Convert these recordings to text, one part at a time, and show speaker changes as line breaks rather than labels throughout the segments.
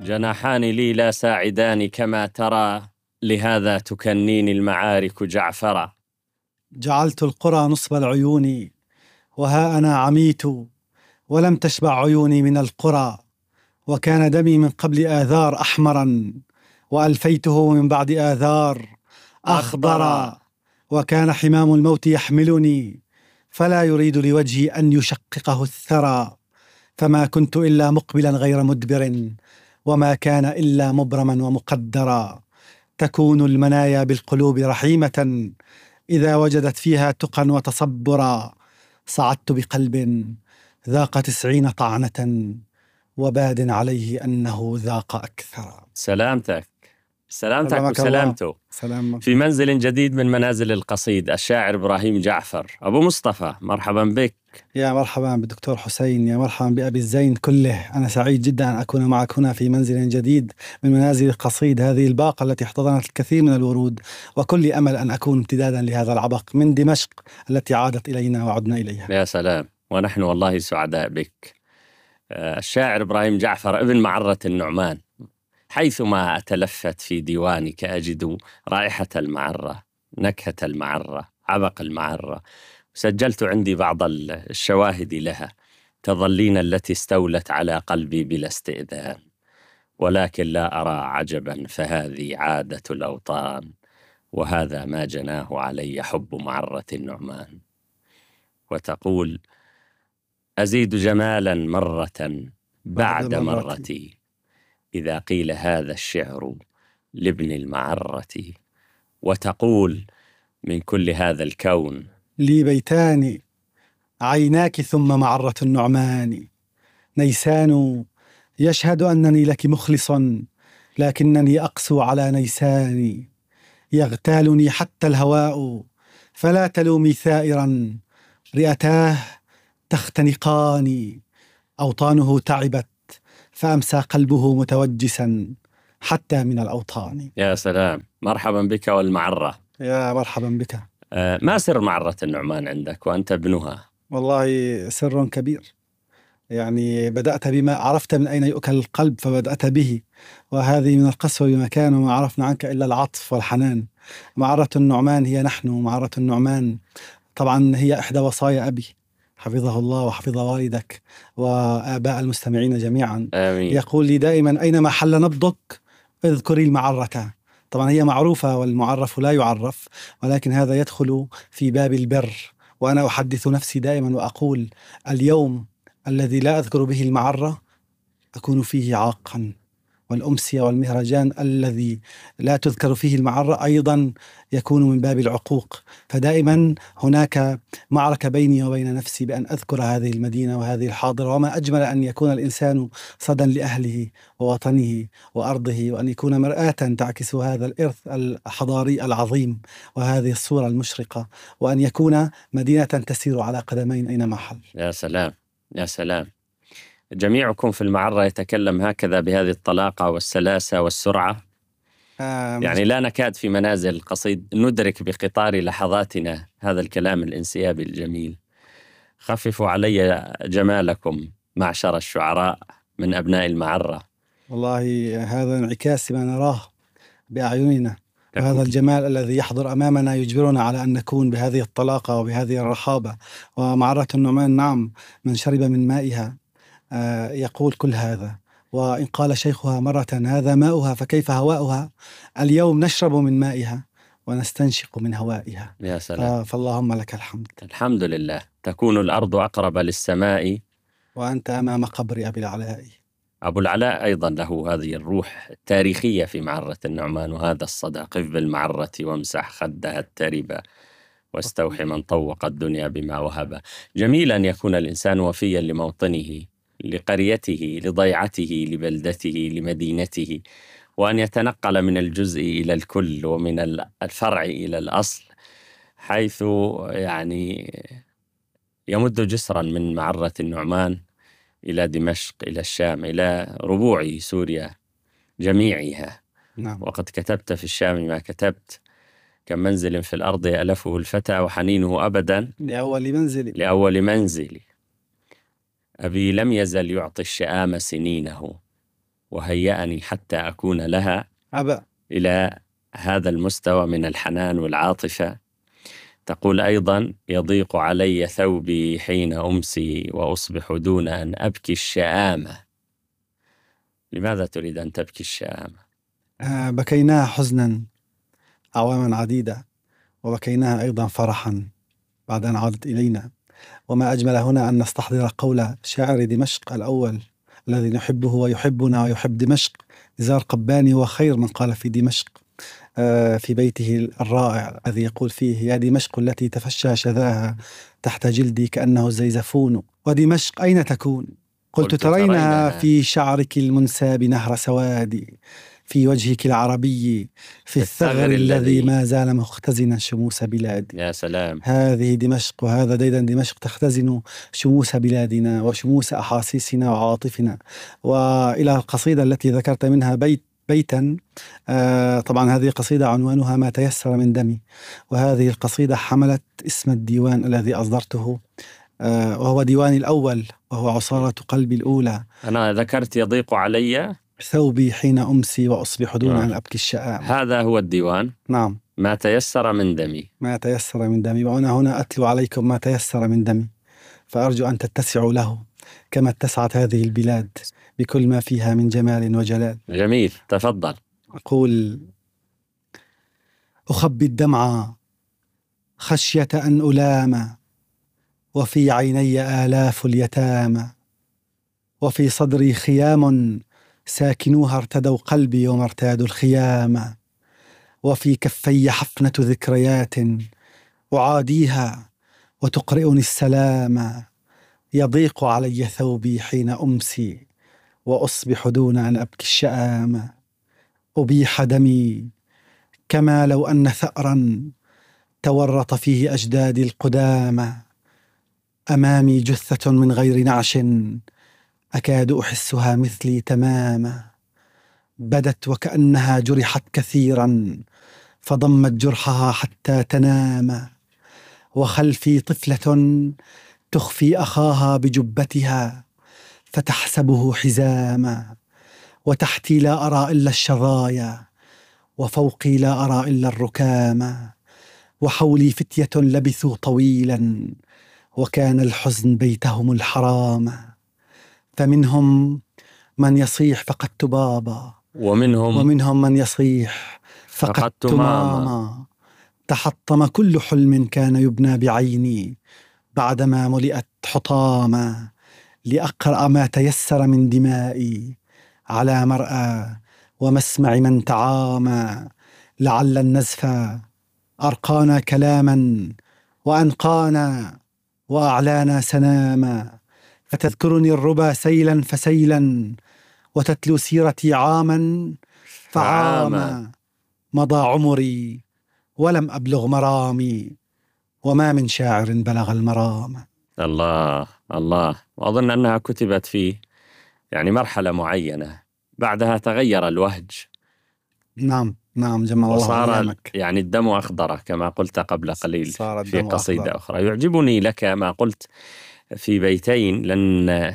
جناحان لي لا ساعدان كما ترى، لهذا تكنيني المعارك جعفرا.
جعلت القرى نصب العيون، وها أنا عميت ولم تشبع عيوني من القرى. وكان دمي من قبل آذار أحمرا، وألفيته من بعد آذار أخضرا. وكان حمام الموت يحملني، فلا يريد لوجهي أن يشققه الثرى. فما كنت إلا مقبلا غير مدبر، وما كان إلا مبرما ومقدرا. تكون المنايا بالقلوب رحيمة، إذا وجدت فيها تقى وتصبرا. صعدت بقلب ذاق 90 طعنة، وباد عليه أنه ذاق أكثر.
سلامتك
سلامك
وسلامته.
سلام.
في منزل جديد من منازل القصيد، الشاعر إبراهيم جعفر. أبو مصطفى، مرحبا بك.
يا مرحبا بالدكتور حسين، يا مرحبا بأبي الزين كله. أنا سعيد جدا أن أكون معك هنا في منزل جديد من منازل القصيد، هذه الباقة التي احتضنت الكثير من الورود، وكل أمل أن أكون امتدادا لهذا العبق من دمشق التي عادت إلينا وعدنا إليها.
يا سلام، ونحن والله سعداء بك. الشاعر إبراهيم جعفر ابن معرة النعمان. حيثما أتلفت في ديوانك أجد رائحة المعرة، نكهة المعرة، عبق المعرة. سجلت عندي بعض الشواهد لها، تظلين التي استولت على قلبي بلا استئذان. ولكن لا أرى عجبا، فهذه عادة الأوطان، وهذا ما جناه علي حب معرة النعمان. وتقول: أزيد جمالا مرة بعد مرتي، إذا قيل هذا الشعر لابن المعرة. وتقول: من كل هذا الكون
لي بيتان، عيناك ثم معرة النعمان. نيسان يشهد أنني لك مخلص، لكنني أقسو على نيساني. يغتالني حتى الهواء، فلا تلومي ثائرا. رئتاه تختنقاني، أوطانه تعبت، فأمسى قلبه متوجسا حتى من الأوطان.
يا سلام، مرحبا بك والمعرة.
يا مرحبا بك.
ما سر معرة النعمان عندك وأنت ابنها؟
والله سر كبير. يعني بدأت بما عرفت من أين يؤكل القلب فبدأت به، وهذه من القسوة بمكان، وما عرفنا عنك إلا العطف والحنان. معرة النعمان هي نحن. معرة النعمان طبعا هي إحدى وصايا أبي حفظه الله وحفظ والدك وآباء المستمعين جميعا.
آمين.
يقول لي دائما: أينما حل نبضك اذكري المعرة. طبعا هي معروفة، والمعرف لا يعرف، ولكن هذا يدخل في باب البر. وأنا أحدث نفسي دائما وأقول: اليوم الذي لا أذكر به المعرة أكون فيه عاقا، والأمسية والمهرجان الذي لا تذكر فيه المعرة أيضا يكون من باب العقوق. فدائما هناك معركة بيني وبين نفسي بأن أذكر هذه المدينة وهذه الحاضرة. وما أجمل أن يكون الإنسان صدى لأهله ووطنه وأرضه، وأن يكون مرآة تعكس هذا الإرث الحضاري العظيم وهذه الصورة المشرقة، وأن يكون مدينة تسير على قدمين أينما حل.
يا سلام، يا سلام. جميعكم في المعرة يتكلم هكذا بهذه الطلاقة والسلاسة والسرعة. يعني لا نكاد في منازل القصيد ندرك بقطار لحظاتنا هذا الكلام الانسيابي الجميل. خففوا علي جمالكم معشر الشعراء من أبناء المعرة.
والله هذا انعكاس ما نراه بأعيننا، وهذا الجمال الذي يحضر أمامنا يجبرنا على أن نكون بهذه الطلاقة وبهذه الرحابة. ومعرة النعمان نعم، من شرب من مائها يقول كل هذا. وإن قال شيخها مرة: هذا ماؤها فكيف هواؤها. اليوم نشرب من مائها ونستنشق من هوائها.
يا سلام.
فاللهم لك الحمد.
الحمد لله. تكون الأرض أقرب للسماء
وأنت أمام قبر أبي العلاء.
أبو العلاء أيضا له هذه الروح التاريخية في معرة النعمان، وهذا الصدى: قف بالمعرة وامسح خدها التربة، واستوحي من طوق الدنيا بما وهب. جميل أن يكون الإنسان وفيا لموطنه، لقريته، لضيعته، لبلدته، لمدينته، وأن يتنقل من الجزء إلى الكل ومن الفرع إلى الأصل، حيث يعني يمد جسرا من معرة النعمان إلى دمشق، إلى الشام، إلى ربوع سوريا جميعها.
نعم.
وقد كتبت في الشام ما كتبت: كم منزل في الأرض يألفه الفتى، وحنينه أبدا لأول منزلي. أبي لم يزل يعطي الشآم سنينه، وهيأني حتى أكون لها
أبا.
إلى هذا المستوى من الحنان والعاطفة. تقول أيضا: يضيق علي ثوبي حين أمسي وأصبح دون أن أبكي الشآمة. لماذا تريد أن تبكي الشآمة؟
بكيناها حزنا أعواما عديدة، وبكيناها أيضا فرحا بعد أن عادت إلينا. وما أجمل هنا أن نستحضر قول شاعر دمشق الأول الذي نحبه ويحبنا ويحب دمشق، نزار قباني، هو خير من قال في دمشق في بيته الرائع الذي يقول فيه: يا دمشق التي تفشى شذاها تحت جلدي كأنه الزيزفون، ودمشق أين تكون؟ قلت ترينها في شعرك المنساب نهر سوادي، في وجهك العربي، في الثغر الذي ما زال مختزنا شموس بلادي.
يا سلام.
هذه دمشق، وهذا ديدن دمشق، تختزن شموس بلادنا وشموس أحاسيسنا وعواطفنا. وإلى القصيدة التي ذكرت منها بيتا، طبعا هذه قصيدة عنوانها ما تيسر من دمي، وهذه القصيدة حملت اسم الديوان الذي أصدرته، وهو ديواني الأول، وهو عصارة قلبي الأولى.
أنا ذكرت يضيق علي
ثوبي حين أمسي وأصبح دون أن أبكي الشآم.
هذا هو الديوان.
نعم.
ما تيسر من دمي. ما
تيسر من دمي، وأنا هنا أتلو عليكم ما تيسر من دمي، فأرجو أن تتسعوا له كما اتسعت هذه البلاد بكل ما فيها من جمال وجلال.
جميل، تفضل.
أقول: أخبي الدمع خشية أن ألام، وفي عيني آلاف اليتامى، وفي صدري خيام ساكنوها ارتدوا قلبي وما ارتادوا الخيام، وفي كفي حفنة ذكريات أعاديها وتقرئني السلام، يضيق علي ثوبي حين أمسي وأصبح دون أن أبكي الشآم، أبيح دمي كما لو أن ثأرا تورط فيه أجدادي القدامى، أمامي جثة من غير نعش أكاد أحسها مثلي تماما، بدت وكأنها جرحت كثيرا فضمت جرحها حتى تنام، وخلفي طفلة تخفي أخاها بجبتها فتحسبه حزاما، وتحتي لا أرى إلا الشظايا وفوقي لا أرى إلا الركاما، وحولي فتية لبثوا طويلا وكان الحزن بيتهم الحرام، فمنهم من يصيح فقدت بابا ومنهم من يصيح فقدت ماما، تحطم كل حلم كان يبنى بعيني بعدما ملئت حطاما، لأقرأ ما تيسر من دمائي على مرأى ومسمع من تعامى، لعل النزف أرقانا كلاما وأنقانا وأعلانا سناما، فتذكرني الربا سيلا فسيلا وتتلو سيرتي عاما فعاما، مضى عمري ولم أبلغ مرامي وما من شاعر بلغ المرام.
الله الله. وأظن أنها كتبت في مرحلة معينة، بعدها تغير الوهج.
نعم جمع الله
وصار الدم أخضر كما قلت قبل قليل في قصيدة أخضر. أخرى يعجبني لك ما قلت في بيتين: لن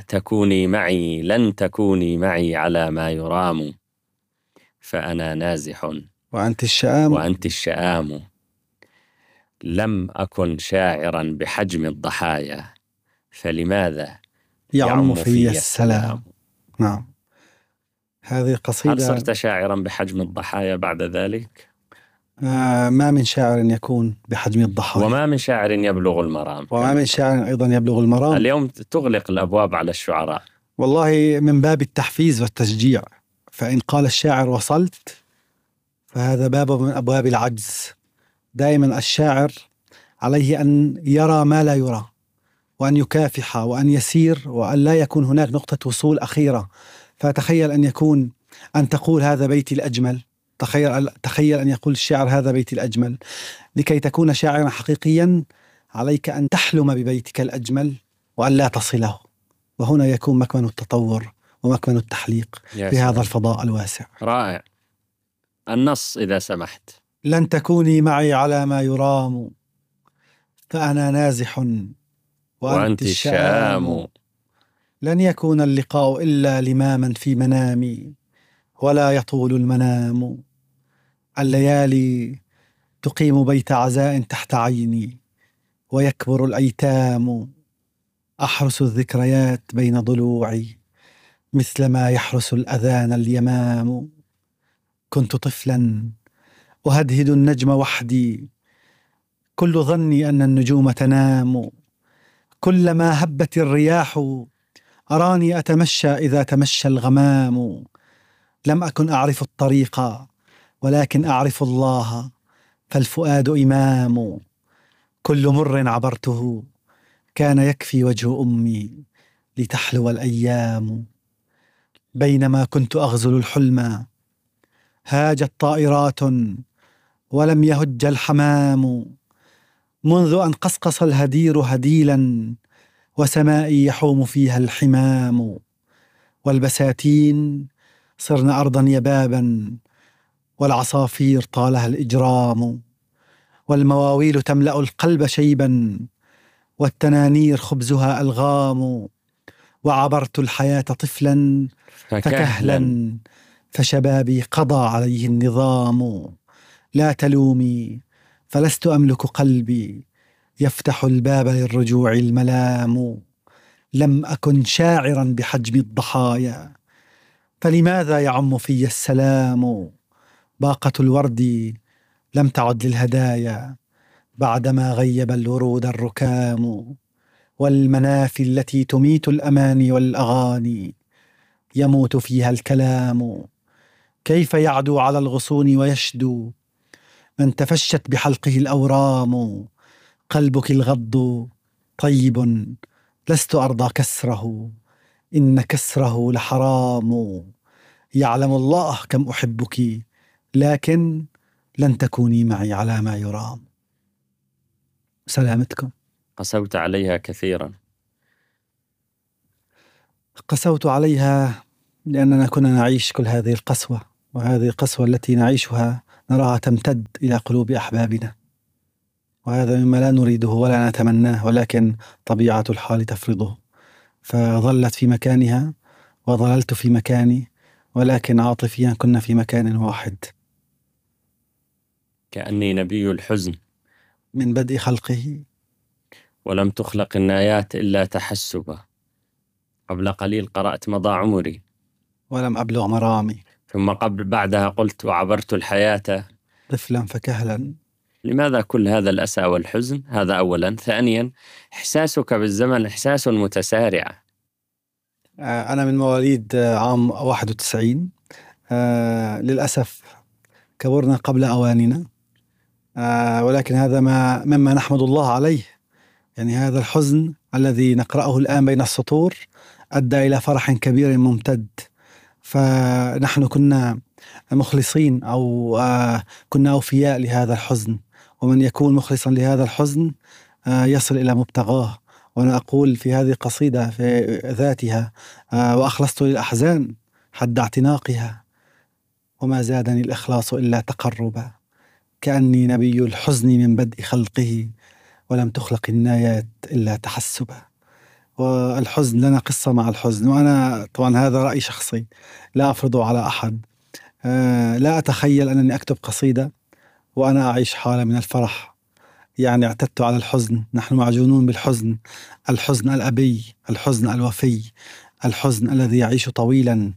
تكوني معي على ما يرام، فأنا نازح وأنت الشآم، لم أكن شاعرا بحجم الضحايا، فلماذا يعم في السلام.
نعم، هذه قصيدة.
هل صرت شاعرا بحجم الضحايا بعد ذلك؟
ما من شاعر يكون بحجم الضحايا،
وما من شاعر يبلغ المرام،
وما من شاعر أيضا يبلغ المرام.
اليوم تغلق الأبواب على الشعراء.
والله من باب التحفيز والتشجيع، فإن قال الشاعر وصلت فهذا باب من أبواب العجز. دائما الشاعر عليه أن يرى ما لا يرى، وأن يكافح وأن يسير، وأن لا يكون هناك نقطة وصول أخيرة. فتخيل أن تقول هذا بيتي الأجمل، تخيل أن يقول الشاعر هذا بيتي الأجمل. لكي تكون شاعرا حقيقيا عليك أن تحلم ببيتك الأجمل وأن لا تصله، وهنا يكون مكمن التطور ومكمن التحليق في هذا الفضاء الواسع.
رائع. النص إذا سمحت:
لن تكوني معي على ما يرام، فأنا نازح وأنت الشآم، لن يكون اللقاء إلا لماما في منامي، ولا يطول المنام. الليالي تقيم بيت عزاء تحت عيني، ويكبر الأيتام. أحرس الذكريات بين ضلوعي، مثلما يحرس الأذان اليمام. كنت طفلا أهدهد النجم وحدي، كل ظني أن النجوم تنام. كلما هبت الرياح أراني أتمشى إذا تمشى الغمام. لم أكن أعرف الطريق ولكن أعرف الله، فالفؤاد إمام. كل مر عبرته كان يكفي وجه أمي لتحلو الأيام. بينما كنت أغزل الحلم هاجت طائرات ولم يهج الحمام. منذ أن قصقص الهدير هديلا وسمائي يحوم فيها الحمام. والبساتين صرن أرضا يبابا، والعصافير طالها الإجرام. والمواويل تملأ القلب شيبا، والتنانير خبزها ألغام. وعبرت الحياة طفلا فكهلا، فشبابي قضى عليه النظام. لا تلومي فلست أملك قلبي، يفتح الباب للرجوع الملام. لم أكن شاعرا بحجم الضحايا، فلماذا يعم في السلام. باقة الورد لم تعد للهدايا، بعدما غيب الورود الركام. والمنافي التي تميت الأماني والأغاني يموت فيها الكلام. كيف يعدو على الغصون ويشدو من تفشت بحلقه الأورام. قلبك الغض طيب لست أرضى كسره، إن كسره لحرام. يعلم الله كم أحبك، لكن لن تكوني معي على ما يرام. سلامتكم.
قسوت عليها كثيرا.
قسوت عليها لأننا كنا نعيش كل هذه القسوة، وهذه القسوة التي نعيشها نراها تمتد إلى قلوب أحبابنا، وهذا مما لا نريده ولا نتمناه، ولكن طبيعة الحال تفرضه. فظلت في مكانها وظللت في مكاني، ولكن عاطفيا كنا في مكان واحد.
كأني نبي الحزن
من بدء خلقه،
ولم تخلق النايات إلا تحسبا. قبل قليل قرأت مضى عمري،
ولم أبلغ مرامي.
ثم بعدها قلت وعبرت الحياة
طفلا فكهلا.
لماذا كل هذا الأسى والحزن؟ هذا أولا. ثانيا، إحساسك بالزمن إحساس متسارع.
أنا من مواليد عام 91. للأسف كبرنا قبل أواننا، ولكن هذا مما نحمد الله عليه. يعني هذا الحزن الذي نقرأه الآن بين السطور أدى إلى فرح كبير ممتد. فنحن كنا مخلصين، أو كنا أوفياء لهذا الحزن، ومن يكون مخلصا لهذا الحزن يصل إلى مبتغاه. وأنا أقول في هذه القصيدة في ذاتها: وأخلصت للأحزان حد اعتناقها، وما زادني الإخلاص إلا تقربا. كأني نبي الحزن من بدء خلقه، ولم تخلق النايات إلا تحسبا. والحزن لنا قصة مع الحزن، وأنا طبعا هذا رأي شخصي لا أفرضه على أحد. لا أتخيل أنني أكتب قصيدة وأنا أعيش حالة من الفرح. يعني اعتدت على الحزن، نحن معجونون بالحزن، الحزن الأبي، الحزن الوفي، الحزن الذي يعيش طويلا.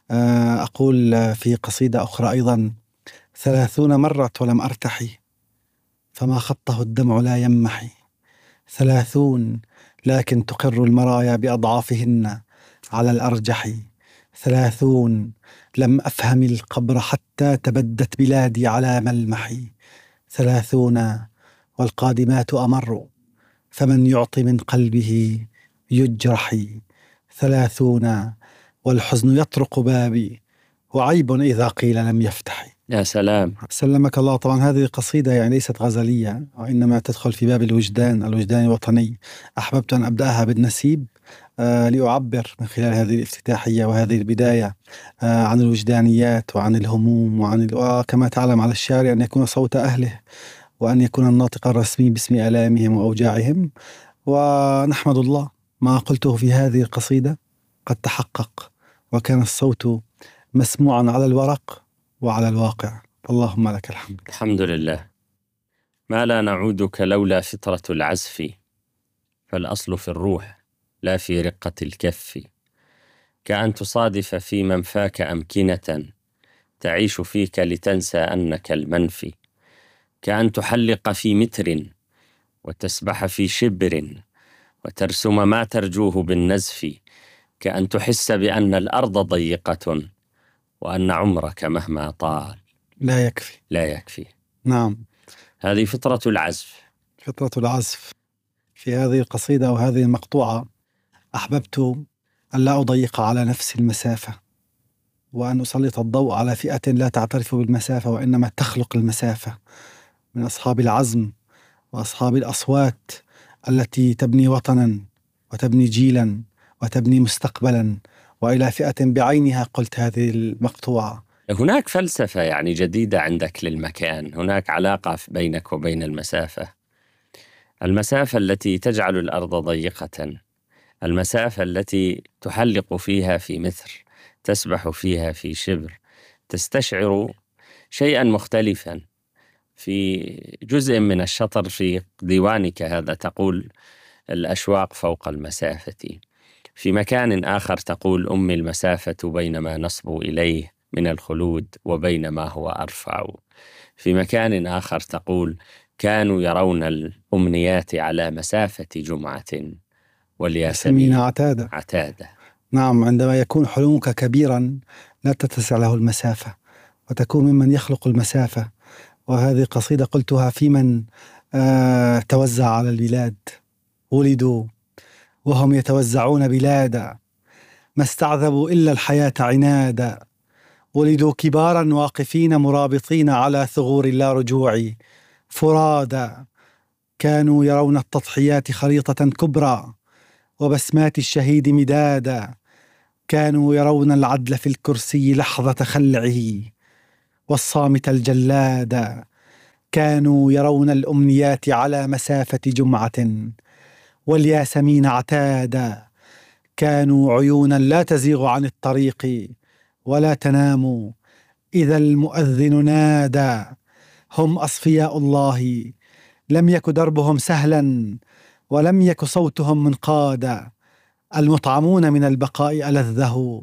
أقول في قصيدة أخرى أيضا: 30 مرت ولم أرتحي، فما خطه الدمع لا يمحي. 30 لكن تقر المرايا بأضعافهن على الأرجح. 30 لم أفهم القبر حتى تبدت بلادي على ملمحي. 30 والقادمات أمر، فمن يعطي من قلبه يجرح. 30 والحزن يطرق بابي، وعيب إذا قيل لم يفتح.
يا سلام.
سلمك الله. طبعا هذه القصيدة يعني ليست غزلية، وإنما تدخل في باب الوجدان الوطني. أحببت أن أبدأها بالنسيب لأعبر من خلال هذه الافتتاحية وهذه البداية عن الوجدانيات وعن الهموم وكما تعلم على الشاعر أن يكون صوت أهله، وأن يكون الناطق الرسمي باسم آلامهم وأوجاعهم. ونحمد الله ما قلته في هذه القصيدة قد تحقق، وكان الصوت مسموعا على الورق وعلى الواقع. اللهم لك الحمد.
الحمد لله. ما لا نعودك لولا فطرة العزف، فالأصل في الروح لا في رقة الكف. كأن تصادف في منفاك أمكنة تعيش فيك لتنسى أنك المنفي. كأن تحلق في متر وتسبح في شبر وترسم ما ترجوه بالنزف. كأن تحس بأن الأرض ضيقة وأن عمرك مهما طال
لا يكفي.
لا يكفي.
نعم،
هذه فطرة العزف.
فطرة العزف. في هذه القصيدة أو هذه المقطوعة أحببت أن لا أضيق على نفسي المسافة، وأن أسلط الضوء على فئة لا تعترف بالمسافة وإنما تخلق المسافة، من أصحاب العزم وأصحاب الأصوات التي تبني وطنا وتبني جيلا وتبني مستقبلا، وإلى فئة بعينها قلت هذه المقطوعة.
هناك فلسفة يعني جديدة عندك للمكان، هناك علاقة بينك وبين المسافة. المسافة التي تجعل الأرض ضيقة، المسافة التي تحلق فيها في متر، تسبح فيها في شبر، تستشعر شيئا مختلفا. في جزء من الشطر في ديوانك هذا تقول: الأشواق فوق المسافة. في مكان آخر تقول: أمي المسافة بين ما نصبو إليه من الخلود وبين ما هو أرفع. في مكان آخر تقول: كانوا يرون الأمنيات على مسافة جمعة والياسمين
عتادة.
عتادة.
نعم، عندما يكون حلمك كبيرا لا تتسع له المسافة وتكون ممن يخلق المسافة. وهذه قصيدة قلتها في من توزع على البلاد، ولدوا وهم يتوزعون بلادا، ما استعذبوا إلا الحياة عنادا، ولدوا كبارا واقفين مرابطين على ثغور لا رجوع فرادا، كانوا يرون التضحيات خريطة كبرى وبسمات الشهيد مدادا، كانوا يرون العدل في الكرسي لحظة خلعه والصامت الجلادا، كانوا يرون الأمنيات على مسافة جمعة والياسمين عتادا، كانوا عيونا لا تزيغ عن الطريق ولا تنام إذا المؤذن نادى، هم أصفياء الله لم يك دربهم سهلا ولم يك صوتهم منقادا، المطعمون من البقاء ألذه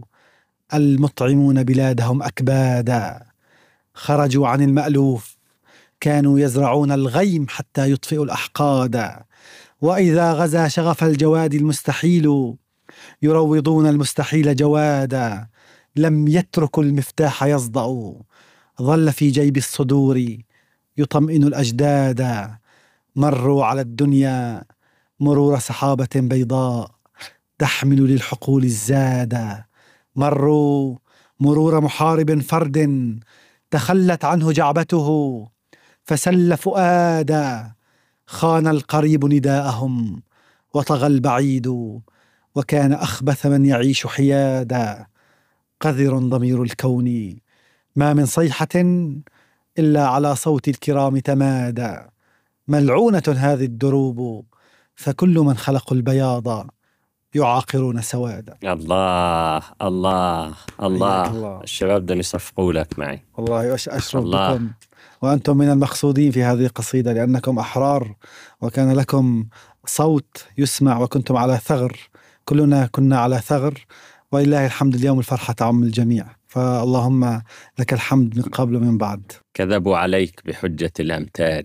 المطعمون بلادهم أكبادا، خرجوا عن المألوف كانوا يزرعون الغيم حتى يطفئوا الأحقادا، وإذا غزا شغف الجواد المستحيل يروضون المستحيل جوادا، لم يتركوا المفتاح يصدأ ظل في جيب الصدور يطمئن الأجدادا، مروا على الدنيا مرور سحابة بيضاء تحمل للحقول الزادا، مروا مرور محارب فرد تخلت عنه جعبته فسل فؤادا، خان القريب نداءهم وطغى البعيد وكان أخبث من يعيش حيادا، قذر ضمير الكون ما من صيحة إلا على صوت الكرام تمادى، ملعونة هذه الدروب فكل من خلقوا البياض يعاقرون سوادا.
الله الله الله. الشباب بدهم يصفقوا لك معي.
والله أشرف بكم، وأنتم من المقصودين في هذه القصيدة لأنكم أحرار وكان لكم صوت يسمع وكنتم على ثغر، كلنا كنا على ثغر، ولله الحمد اليوم الفرحة تعم الجميع، فاللهم لك الحمد من قبل ومن بعد.
كذبوا عليك بحجة الأمتار،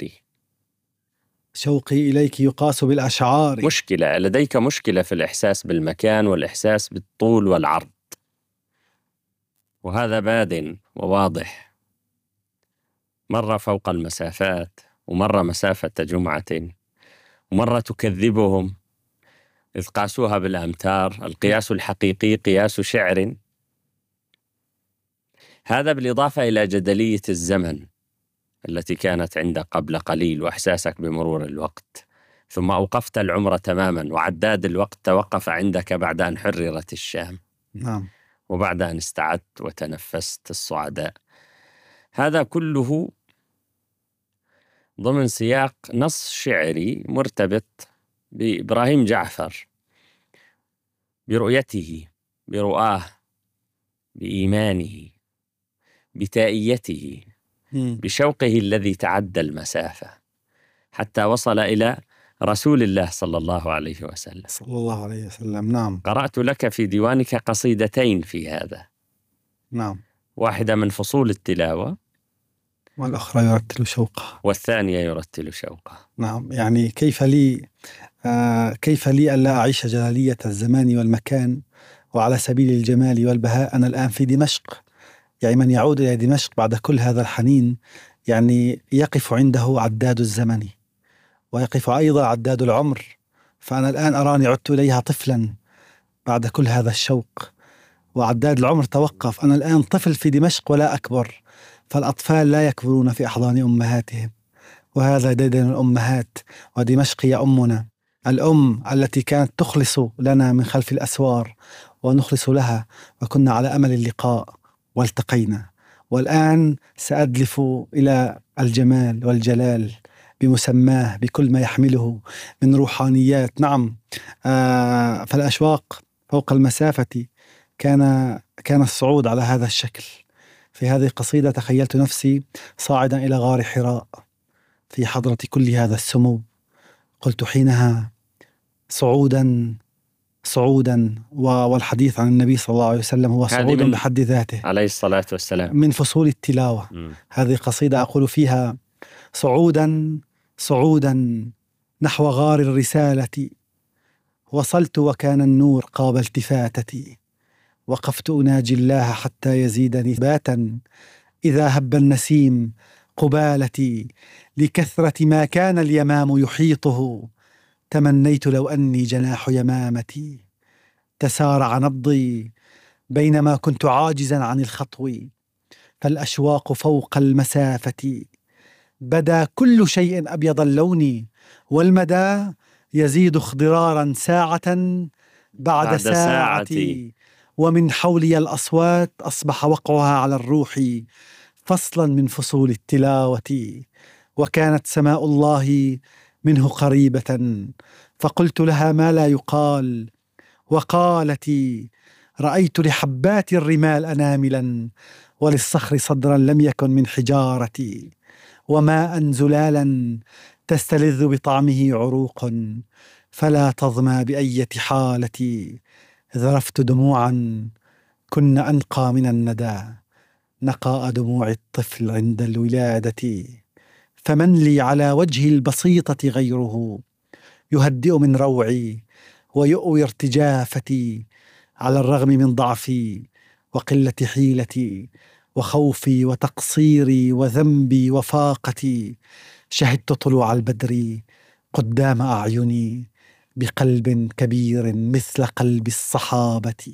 شوقي إليك يقاس بالأشعار.
مشكلة لديك، مشكلة في الإحساس بالمكان والإحساس بالطول والعرض، وهذا باد وواضح. مرة فوق المسافات، ومرة مسافة جمعة، ومرة تكذبهم إذ قاسوها بالأمتار. القياس الحقيقي قياس شعر. هذا بالإضافة إلى جدلية الزمن التي كانت عندك قبل قليل وإحساسك بمرور الوقت، ثم أوقفت العمر تماما وعداد الوقت توقف عندك بعد أن حررت الشام.
نعم.
وبعد أن استعدت وتنفست الصعداء. هذا كله ضمن سياق نص شعري مرتبط بإبراهيم جعفر، برؤيته، برؤاه، بإيمانه، بتائيته، بشوقه الذي تعدى المسافة حتى وصل إلى رسول الله صلى الله عليه وسلم.
صلى الله عليه وسلم. نعم.
قرأت لك في ديوانك قصيدتين في هذا،
نعم.
واحدة من فصول التلاوة
والأخرى يرتل شوقه،
والثانية يرتل شوقه.
نعم. يعني كيف لي ألا أعيش جلالية الزمان والمكان وعلى سبيل الجمال والبهاء أنا الآن في دمشق. يعني من يعود إلى دمشق بعد كل هذا الحنين يعني يقف عنده عداد الزمن ويقف أيضا عداد العمر. فأنا الآن أراني عدت إليها طفلا بعد كل هذا الشوق، وعداد العمر توقف. أنا الآن طفل في دمشق ولا أكبر، فالأطفال لا يكبرون في أحضان أمهاتهم، وهذا ديدن الأمهات، ودمشق هي أمنا، الأم التي كانت تخلص لنا من خلف الأسوار ونخلص لها، وكنا على أمل اللقاء والتقينا. والآن سأدلف إلى الجمال والجلال بمسماه بكل ما يحمله من روحانيات. نعم. فالأشواق فوق المسافة كان الصعود على هذا الشكل. في هذه القصيدة تخيلت نفسي صاعدا إلى غار حراء في حضرة كل هذا السمو. قلت حينها صعودا والحديث عن النبي صلى الله عليه وسلم هو صعود بحد ذاته
عليه الصلاة والسلام،
من فصول التلاوة. هذه قصيدة أقول فيها صعودا نحو غار الرسالة، وصلت وكان النور قاب التفاتتي، وقفت أناجي الله حتى يزيدني ثباتا، إذا هب النسيم قبالتي، لكثرة ما كان اليمام يحيطه، تمنيت لو أني جناح يمامتي، تسارع نبضي بينما كنت عاجزا عن الخطو، فالأشواق فوق المسافة، بدا كل شيء أبيض اللون، والمدى يزيد اخضرارا ساعة بعد ساعة، ومن حولي الأصوات أصبح وقعها على الروح فصلا من فصول التلاوة، وكانت سماء الله منه قريبة، فقلت لها ما لا يقال، وقالت رأيت لحبات الرمال أناملا، وللصخر صدرا لم يكن من حجارتي، وماء زلالا تستلذ بطعمه عروق، فلا تظمى بأية حالة، ذرفت دموعا كن أنقى من الندى، نقاء دموع الطفل عند الولادة، فمن لي على وجه البسيطة غيره، يهدئ من روعي ويؤوي ارتجافتي، على الرغم من ضعفي وقلة حيلتي وخوفي وتقصيري وذنبي وفاقتي، شهدت طلوع البدر قدام أعيني بقلب كبير مثل قلب الصحابة،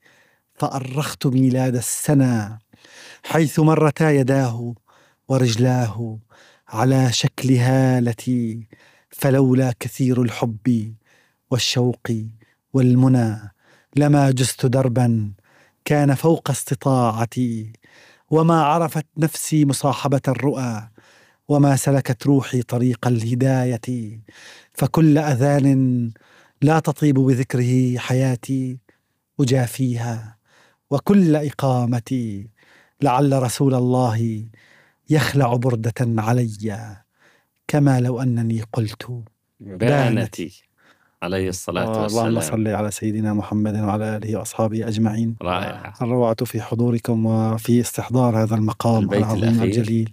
فأرخت ميلاد السنة حيث مرتا يداه ورجلاه على شكل هالتي، فلولا كثير الحب والشوق والمنى لما جزت دربا كان فوق استطاعتي، وما عرفت نفسي مصاحبة الرؤى، وما سلكت روحي طريق الهداية، فكل أذان لا تطيب بذكره حياتي أجافيها، وكل إقامتي لعل رسول الله يخلع بردة علي، كما لو أنني قلت
بانتي عليه الصلاة والسلام.
اللهم صل على سيدنا محمد وعلى آله وأصحابه أجمعين.
رائع.
الروعة في حضوركم وفي استحضار هذا المقام العظيم الجليل.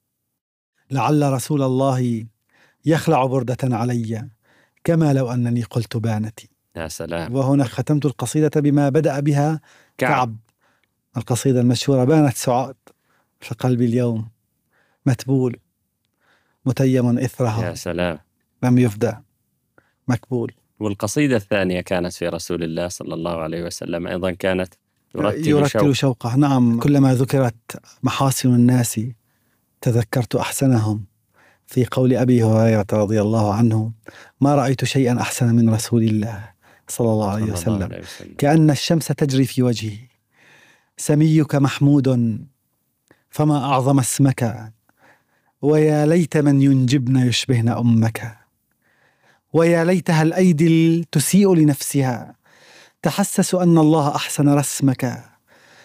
لعل رسول الله يخلع بردة علي كما لو أنني قلت بانتي.
يا سلام.
وهنا ختمت القصيدة بما بدأ بها كعب، القصيدة المشهورة: بانت سعاد في قلبي اليوم متبول متيم إثرها.
يا سلام.
لم يفدى مكبول.
والقصيدة الثانية كانت في رسول الله صلى الله عليه وسلم، أيضا كانت
يرتل شوقه. نعم. كلما ذكرت محاسن الناس تذكرت أحسنهم، في قول أبي هريرة رضي الله عنه: ما رأيت شيئا أحسن من رسول الله صلى الله عليه وسلم، كأن الشمس تجري في وجهه، سميك محمود فما أعظم اسمك، ويا ليت من ينجبن يشبهن أمك، ويا ليتها الأيدي تسيء لنفسها تحسس أن الله أحسن رسمك،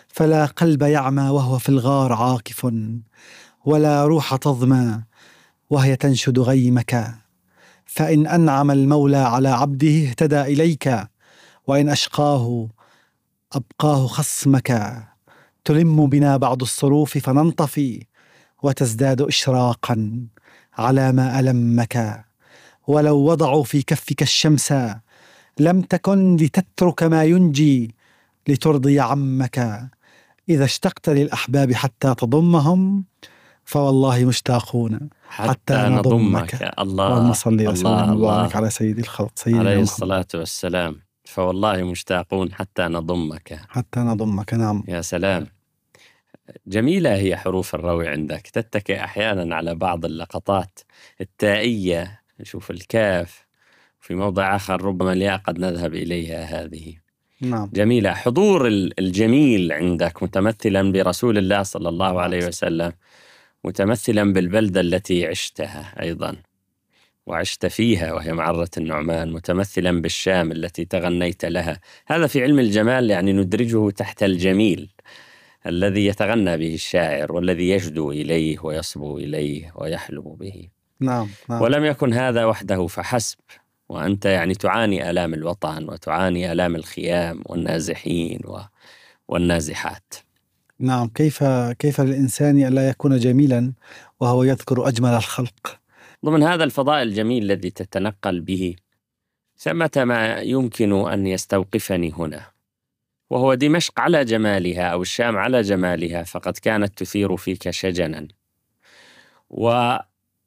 فلا قلب يعمى وهو في الغار عاكف، ولا روح تظمى وهي تنشد غيمك. فإن أنعم المولى على عبده اهتدى إليك، وإن أشقاه أبقاه خصمك. تلم بنا بعض الصروف فننطفي، وتزداد إشراقا على ما ألمك. ولو وضعوا في كفك الشمس لم تكن لتترك ما ينجي لترضي عمك. إذا اشتقت للأحباب حتى تضمهم، فوالله مشتاقون حتى
حتى نضمك.
نضمك. اللهم
الله
صل
الله
وسلم وبارك
الله،
على سيد الخلق سيدنا
عليه
محمد.
الصلاة والسلام. فوالله مشتاقون حتى نضمك.
حتى نضمك. نعم.
يا سلام، جميلة هي حروف الروي عندك، تتكئ أحيانا على بعض اللقطات التائية، نشوف الكاف في موضع آخر ربما الياء قد نذهب إليها. هذه
نعم.
جميلة. حضور الجميل عندك متمثلا برسول الله صلى الله عليه وسلم، متمثلا بالبلدة التي عشتها أيضا وعشت فيها وهي معرة النعمان، متمثلا بالشام التي تغنيت لها. هذا في علم الجمال يعني ندرجه تحت الجميل الذي يتغنى به الشاعر والذي يجدو إليه ويصبو إليه ويحلم به.
نعم. نعم.
ولم يكن هذا وحده فحسب، وأنت يعني تعاني آلام الوطن وتعاني آلام الخيام والنازحين والنازحات.
نعم. كيف للإنسان ألا يكون جميلا وهو يذكر أجمل الخلق؟
ضمن هذا الفضاء الجميل الذي تتنقل به ثمة ما يمكن أن يستوقفني هنا، وهو دمشق على جمالها أو الشام على جمالها فقد كانت تثير فيك شجنا، ومعرة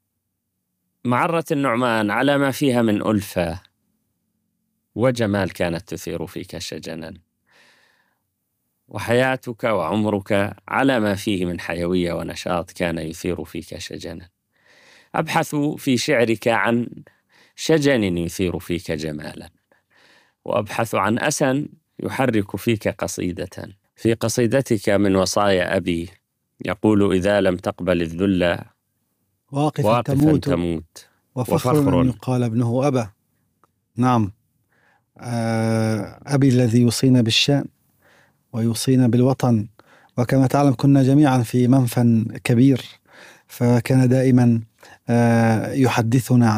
النعمان على ما فيها من ألفة وجمال كانت تثير فيك شجنا، وحياتك وعمرك على ما فيه من حيوية ونشاط كان يثير فيك شجنا. أبحث في شعرك عن شجن يثير فيك جمالا، وأبحث عن أسى يحرك فيك قصيدة. في قصيدتك من وصايا أبي يقول: إذا لم تقبل الذل
واقفا تموت، وفخر أن يقال ابنه أبا. نعم. أبي الذي يوصينا بالشأن ويوصينا بالوطن، وكما تعلم كنا جميعا في منفى كبير، فكان دائما يحدثنا